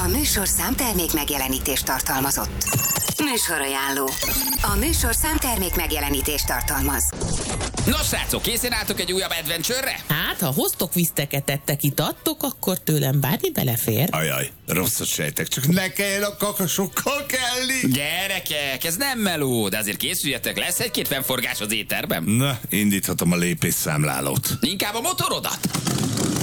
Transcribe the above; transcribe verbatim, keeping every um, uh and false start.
A műsor számtermék megjelenítést tartalmazott. Műsorajánló. A műsor számtermék megjelenítést tartalmaz. Nos, srácok, készen álltok egy újabb adventure-re? Hát, ha hoztok viszteket, ettek, itattok, akkor tőlem bármi belefér. Ajaj, rosszat sejtek, csak ne kelljen a kakasokkal kelni. Gyerekek, ez nem meló, de azért készüljetek, lesz egy-két fennforgás az éterben. Na, indíthatom a lépésszámlálót. Inkább a motorodat.